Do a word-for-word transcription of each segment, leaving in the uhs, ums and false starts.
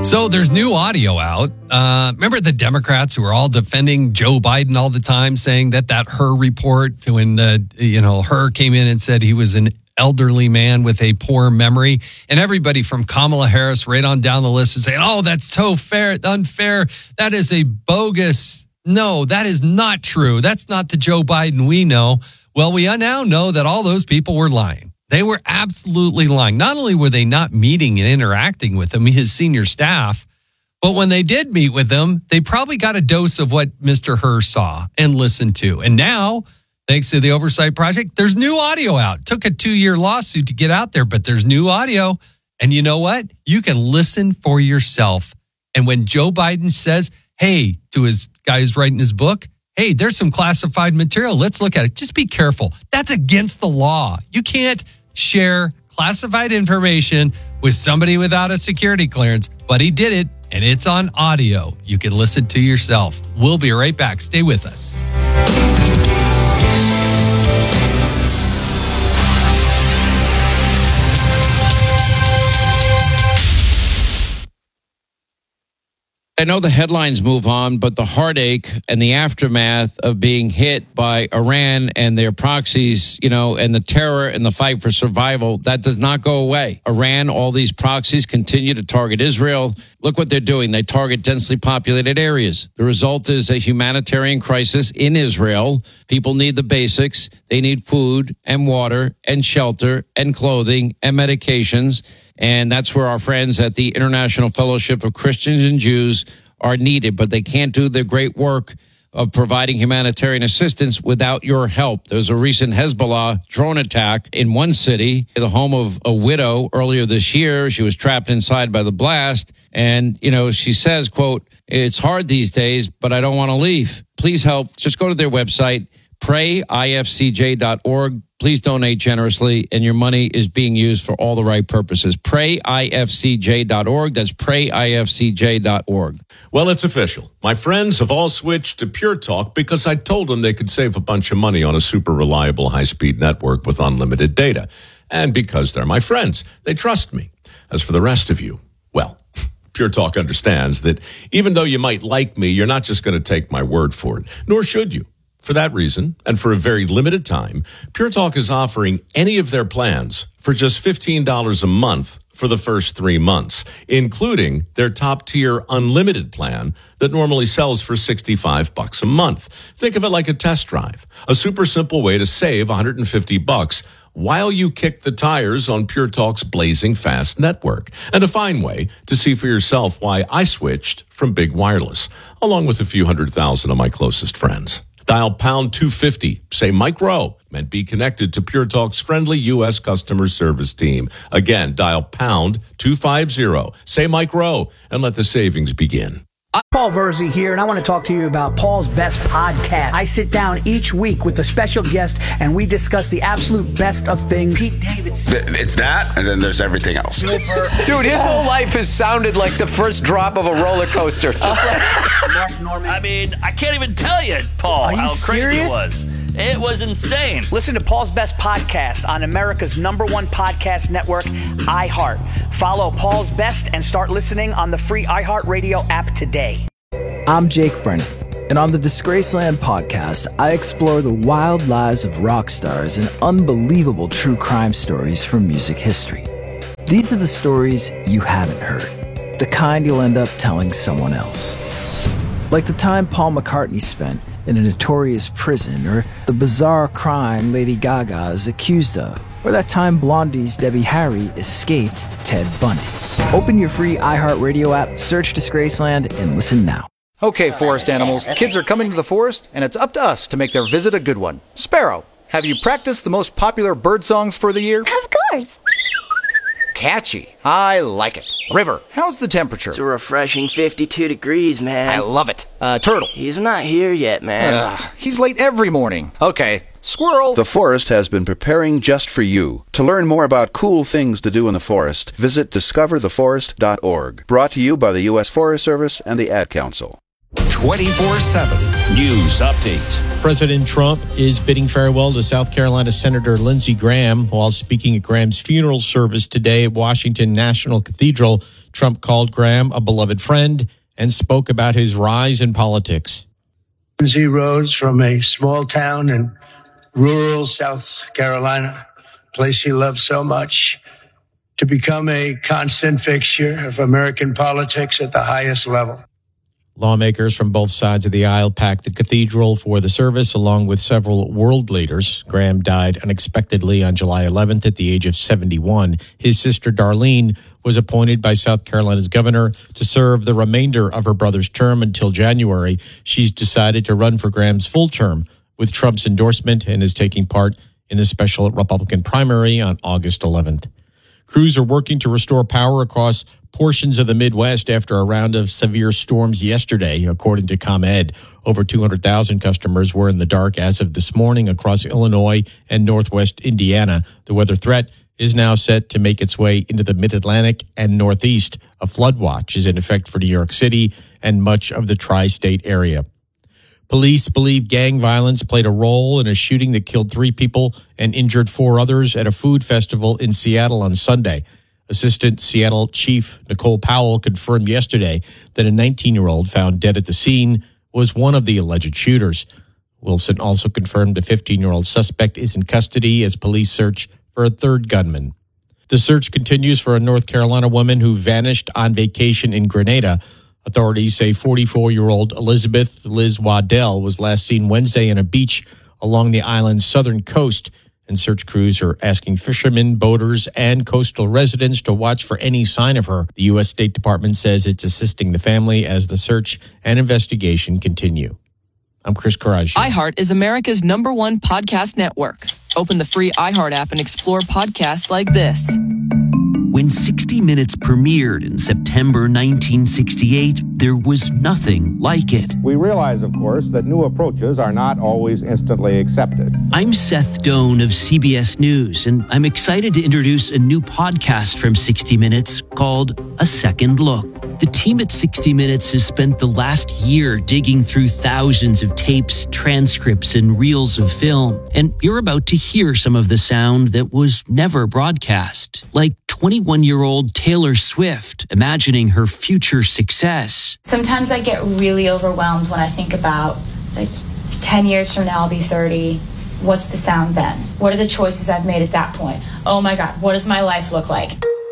So there's new audio out. Uh, remember the Democrats who were all defending Joe Biden all the time, saying that that Hur report, when uh, you know Hur came in and said he was an elderly man with a poor memory, and everybody from Kamala Harris right on down the list is saying, "Oh, that's so fair, unfair. That is a bogus. No, that is not true. That's not the Joe Biden we know." Well, we now know that all those people were lying. They were absolutely lying. Not only were they not meeting and interacting with him, his senior staff, but when they did meet with him, they probably got a dose of what Mister Hur saw and listened to. And now, thanks to the Oversight Project, there's new audio out. It took a two-year lawsuit to get out there, but there's new audio. And you know what? You can listen for yourself. And when Joe Biden says, hey, to his guy who's writing his book, hey, there's some classified material. Let's look at it. Just be careful. That's against the law. You can't share classified information with somebody without a security clearance, but he did it, and it's on audio. You can listen to yourself. We'll be right back. Stay with us. I know the headlines move on, but the heartache and the aftermath of being hit by Iran and their proxies, you know, and the terror and the fight for survival, that does not go away. Iran, all these proxies continue to target Israel. Look what they're doing. They target densely populated areas. The result is a humanitarian crisis in Israel. People need the basics. They need food and water and shelter and clothing and medications. And that's where our friends at the International Fellowship of Christians and Jews are needed. But they can't do the great work of providing humanitarian assistance without your help. There was a recent Hezbollah drone attack in one city, the home of a widow earlier this year. She was trapped inside by the blast. And, you know, she says, quote, it's hard these days, but I don't want to leave. Please help. Just go to their website, pray I F C J dot org. Please donate generously, and your money is being used for all the right purposes. pray I F C J dot org. That's pray I F C J dot org. Well, it's official. My friends have all switched to Pure Talk because I told them they could save a bunch of money on a super reliable high-speed network with unlimited data. And because they're my friends, they trust me. As for the rest of you, well, Pure Talk understands that even though you might like me, you're not just going to take my word for it, nor should you. For that reason, and for a very limited time, Pure Talk is offering any of their plans for just fifteen dollars a month for the first three months, including their top-tier unlimited plan that normally sells for sixty-five bucks a month. Think of it like a test drive, a super simple way to save one hundred fifty bucks while you kick the tires on Pure Talk's blazing fast network, and a fine way to see for yourself why I switched from big wireless, along with a few hundred thousand of my closest friends. Dial pound two fifty, say Mike Rowe, and be connected to Pure Talk's friendly U S customer service team. Again, dial pound two fifty, say Mike Rowe, and let the savings begin. Paul Verzi here, and I want to talk to you about Paul's Best Podcast. I sit down each week with a special guest, and we discuss the absolute best of things. Pete Davidson. It's that, and then there's everything else. Dude, his whole life has sounded like the first drop of a roller coaster. Just like Mark Norman. I mean, I can't even tell you, Paul, you how crazy serious? it was. It was insane. Listen to Paul's Best Podcast on America's number one podcast network, iHeart. Follow Paul's Best and start listening on the free iHeartRadio app today. I'm Jake Brennan, and on the Disgraceland podcast, I explore the wild lives of rock stars and unbelievable true crime stories from music history. These are the stories you haven't heard, the kind you'll end up telling someone else. Like the time Paul McCartney spent in a notorious prison, or the bizarre crime Lady Gaga is accused of, or that time Blondie's Debbie Harry escaped Ted Bundy. Open your free iHeartRadio app, search Disgraceland, and listen now. Okay, forest animals, kids are coming to the forest, and it's up to us to make their visit a good one. Sparrow, have you practiced the most popular bird songs for the year? Of course. Catchy. I like it. River, how's the temperature? It's a refreshing fifty-two degrees, man. I love it. Uh, Turtle. He's not here yet, man. Ugh, he's late every morning. Okay. Squirrel. The forest has been preparing just for you. To learn more about cool things to do in the forest, visit discover the forest dot org. Brought to you by the U S Forest Service and the Ad Council. twenty-four seven News Update. President Trump is bidding farewell to South Carolina Senator Lindsey Graham. While speaking at Graham's funeral service today at Washington National Cathedral, Trump called Graham a beloved friend and spoke about his rise in politics. Lindsey rose from a small town in rural South Carolina, a place he loved so much, to become a constant fixture of American politics at the highest level. Lawmakers from both sides of the aisle packed the cathedral for the service, along with several world leaders. Graham died unexpectedly on July eleventh at the age of seventy-one. His sister, Darlene, was appointed by South Carolina's governor to serve the remainder of her brother's term until January. She's decided to run for Graham's full term with Trump's endorsement and is taking part in the special Republican primary on August eleventh. Crews are working to restore power across portions of the Midwest after a round of severe storms yesterday, according to ComEd. Over two hundred thousand customers were in the dark as of this morning across Illinois and northwest Indiana. The weather threat is now set to make its way into the Mid-Atlantic and Northeast. A flood watch is in effect for New York City and much of the tri-state area. Police believe gang violence played a role in a shooting that killed three people and injured four others at a food festival in Seattle on Sunday. Assistant Seattle Chief Nicole Powell confirmed yesterday that a nineteen-year-old found dead at the scene was one of the alleged shooters. Wilson also confirmed a fifteen-year-old suspect is in custody as police search for a third gunman. The search continues for a North Carolina woman who vanished on vacation in Grenada. Authorities say forty-four-year-old Elizabeth Liz Waddell was last seen Wednesday on a beach along the island's southern coast, and search crews are asking fishermen, boaters, and coastal residents to watch for any sign of her. The U S State Department says it's assisting the family as the search and investigation continue. I'm Chris Karaji. iHeart is America's number one podcast network. Open the free iHeart app and explore podcasts like this. When sixty minutes premiered in September nineteen sixty-eight, there was nothing like it. We realize, of course, that new approaches are not always instantly accepted. I'm Seth Doan of C B S News, and I'm excited to introduce a new podcast from sixty minutes called A Second Look. The team at sixty minutes has spent the last year digging through thousands of tapes, transcripts, and reels of film, and you're about to hear some of the sound that was never broadcast, like twenty-one-year-old Taylor Swift imagining her future success. Sometimes I get really overwhelmed when I think about, like, ten years from now I'll be thirty. What's the sound then? What are the choices I've made at that point? Oh my God, what does my life look like?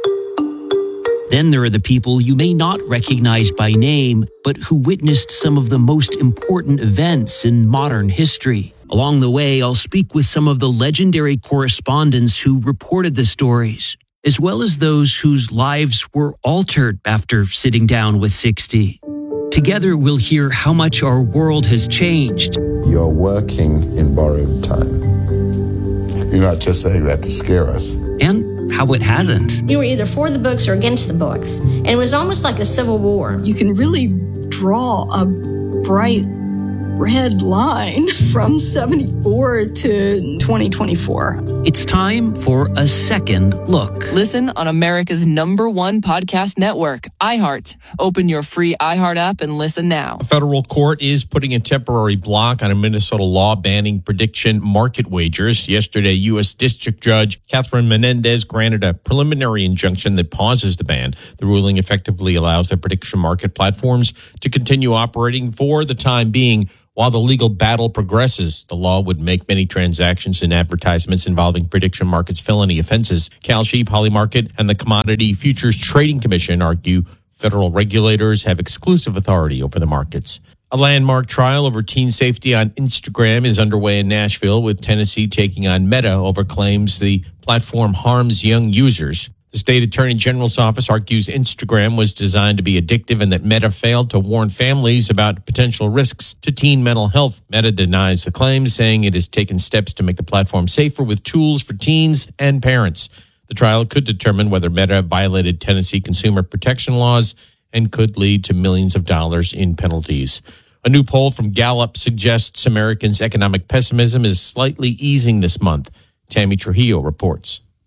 Then there are the people you may not recognize by name, but who witnessed some of the most important events in modern history. Along the way, I'll speak with some of the legendary correspondents who reported the stories, as well as those whose lives were altered after sitting down with sixty. Together, we'll hear how much our world has changed. You're working in borrowed time. You're not just saying that to scare us. And how it hasn't. You were either for the books or against the books. And it was almost like a civil war. You can really draw a bright red line from seventy-four to twenty twenty-four. It's time for A Second Look. Listen on America's number one podcast network, iHeart. Open your free iHeart app and listen now. A federal court is putting a temporary block on a Minnesota law banning prediction market wagers. Yesterday, U S District Judge Catherine Menendez granted a preliminary injunction that pauses the ban. The ruling effectively allows the prediction market platforms to continue operating for the time being. While the legal battle progresses, the law would make many transactions and advertisements involving prediction markets felony offenses. Kalshi, Polymarket, and the Commodity Futures Trading Commission argue federal regulators have exclusive authority over the markets. A landmark trial over teen safety on Instagram is underway in Nashville, with Tennessee taking on Meta over claims the platform harms young users. The state attorney general's office argues Instagram was designed to be addictive and that Meta failed to warn families about potential risks to teen mental health. Meta denies the claims, saying it has taken steps to make the platform safer with tools for teens and parents. The trial could determine whether Meta violated Tennessee consumer protection laws and could lead to millions of dollars in penalties. A new poll from Gallup suggests Americans' economic pessimism is slightly easing this month. Tammy Trujillo reports.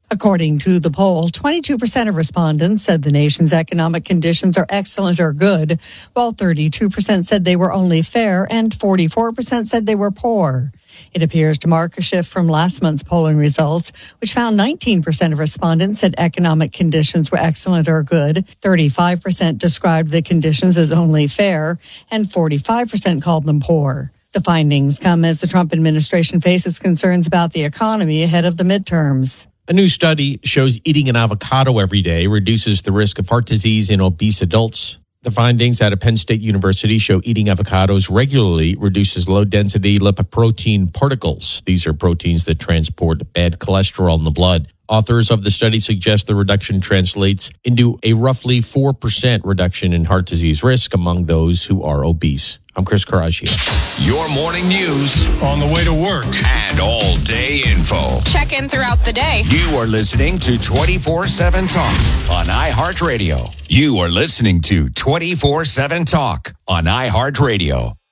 According to the poll, twenty-two percent of respondents said the nation's economic conditions are excellent or good, while thirty-two percent said they were only fair and forty-four percent said they were poor. It appears to mark a shift from last month's polling results, which found nineteen percent of respondents said economic conditions were excellent or good, thirty-five percent described the conditions as only fair, and forty-five percent called them poor. The findings come as the Trump administration faces concerns about the economy ahead of the midterms. A new study shows eating an avocado every day reduces the risk of heart disease in obese adults. The findings out of Penn State University show eating avocados regularly reduces low-density lipoprotein particles. These are proteins that transport bad cholesterol in the blood. Authors of the study suggest the reduction translates into a roughly four percent reduction in heart disease risk among those who are obese. I'm Chris Caraccio. Your morning news on the way to work and all day info. Check in throughout the day. You are listening to twenty-four seven Talk on iHeartRadio. You are listening to twenty-four seven Talk on iHeartRadio.